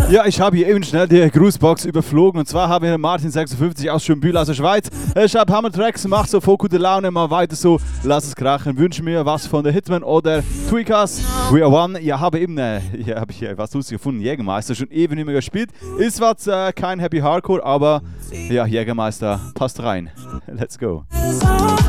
Ja, ich habe hier eben schnell die Grußbox überflogen und zwar haben wir Martin56 aus Schönbühl aus der Schweiz. Ich habe Hammer-Tracks, macht so voll gute Laune, mal weiter so, lass es krachen. Wünsche mir was von der Hitman oder Tweakers. We are one. Ja, habe eben, hier habe ich was lustig gefunden, Jägermeister, schon ewig nicht mehr gespielt. Ist zwar kein Happy Hardcore, aber ja, Jägermeister passt rein. Let's go.